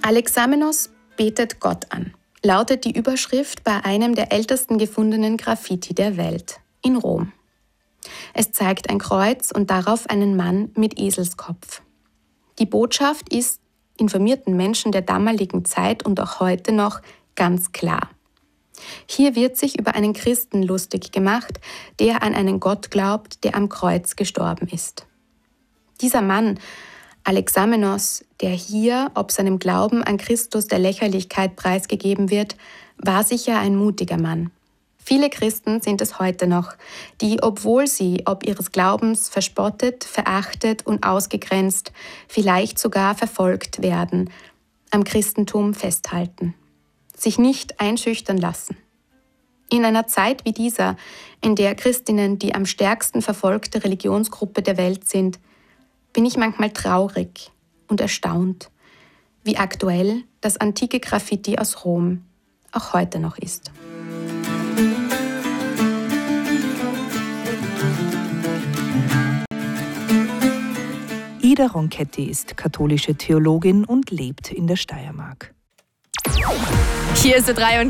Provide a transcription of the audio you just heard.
Alexamenos betet Gott an, lautet die Überschrift bei einem der ältesten gefundenen Graffiti der Welt, in Rom. Es zeigt ein Kreuz und darauf einen Mann mit Eselskopf. Die Botschaft ist informierten Menschen der damaligen Zeit und auch heute noch ganz klar. Hier wird sich über einen Christen lustig gemacht, der an einen Gott glaubt, der am Kreuz gestorben ist. Dieser Mann, Alexamenos, der hier ob seinem Glauben an Christus der Lächerlichkeit preisgegeben wird, war sicher ein mutiger Mann. Viele Christen sind es heute noch, die, obwohl sie ob ihres Glaubens verspottet, verachtet und ausgegrenzt, vielleicht sogar verfolgt werden, am Christentum festhalten, sich nicht einschüchtern lassen. In einer Zeit wie dieser, in der Christinnen die am stärksten verfolgte Religionsgruppe der Welt sind, bin ich manchmal traurig und erstaunt, wie aktuell das antike Graffiti aus Rom auch heute noch ist. Ida Ronchetti ist katholische Theologin und lebt in der Steiermark. Hier ist der 3